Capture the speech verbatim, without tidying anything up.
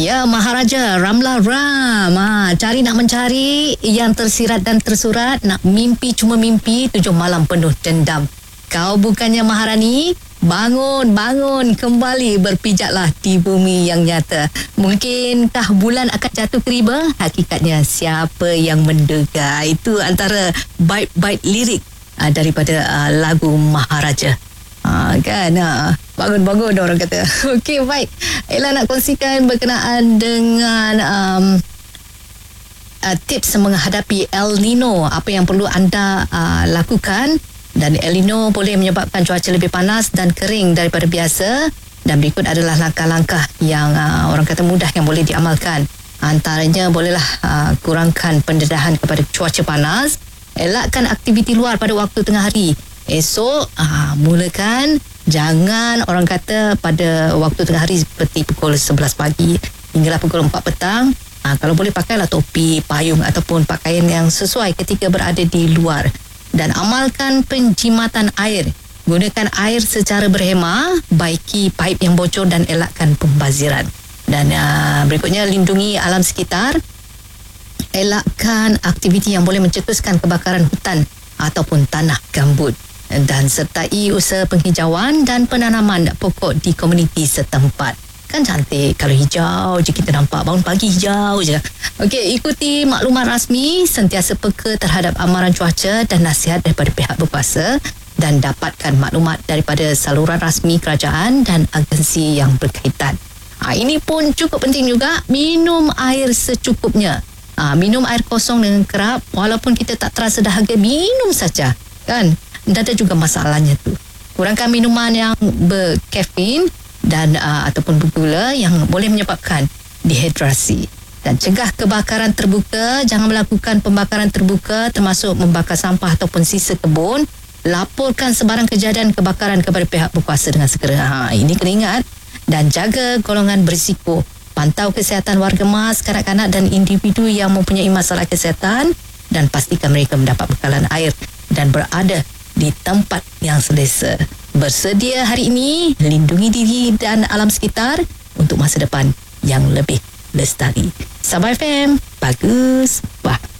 Ya, Maharaja Ramla Ram. Ha, cari nak mencari yang tersirat dan tersurat. Nak mimpi cuma mimpi, tujuh malam penuh dendam. Kau bukannya Maharani. Bangun, bangun, kembali berpijaklah di bumi yang nyata. Mungkinkah bulan akan jatuh ke riba? Hakikatnya siapa yang menduga? Itu antara bait-bait lirik uh, daripada uh, lagu Maharaja. Ha, kan ha. Bangun-bangun orang kata. Okey, baik. Ella nak kongsikan berkenaan dengan um, uh, tips menghadapi El Nino. Apa yang perlu anda uh, lakukan. Dan El Nino boleh menyebabkan cuaca lebih panas dan kering daripada biasa. Dan berikut adalah langkah-langkah yang uh, orang kata mudah yang boleh diamalkan. Antaranya bolehlah uh, kurangkan pendedahan kepada cuaca panas. Elakkan aktiviti luar pada waktu tengah hari. Esok aa, mulakan, jangan orang kata pada waktu tengah hari seperti pukul sebelas pagi hinggalah pukul empat petang. Aa, kalau boleh pakailah topi, payung ataupun pakaian yang sesuai ketika berada di luar. Dan amalkan penjimatan air. Gunakan air secara berhemah, baiki paip yang bocor dan elakkan pembaziran. Dan aa, berikutnya, lindungi alam sekitar. Elakkan aktiviti yang boleh mencetuskan kebakaran hutan ataupun tanah gambut. Dan sertai usaha penghijauan dan penanaman pokok di komuniti setempat. Kan cantik kalau hijau je kita nampak, bangun pagi hijau je. Okey, ikuti maklumat rasmi, sentiasa peka terhadap amaran cuaca dan nasihat daripada pihak berkuasa, dan dapatkan maklumat daripada saluran rasmi kerajaan dan agensi yang berkaitan. Ha, ini pun cukup penting juga, minum air secukupnya. Ha, minum air kosong dengan kerap, walaupun kita tak terasa dahaga, minum saja, kan? Dan ada juga masalahnya tu. Kurangkan minuman yang berkafein dan uh, ataupun bergula yang boleh menyebabkan dehidrasi. Dan cegah kebakaran terbuka. Jangan melakukan pembakaran terbuka termasuk membakar sampah ataupun sisa kebun. Laporkan sebarang kejadian kebakaran kepada pihak berkuasa dengan segera. Ha, ini kena ingat. Dan jaga golongan berisiko. Pantau kesihatan warga mas, kanak-kanak dan individu yang mempunyai masalah kesihatan, dan pastikan mereka mendapat bekalan air dan berada di tempat yang selesa. Bersedia hari ini, lindungi diri dan alam sekitar untuk masa depan yang lebih lestari. Sabah F M, bagus, bah.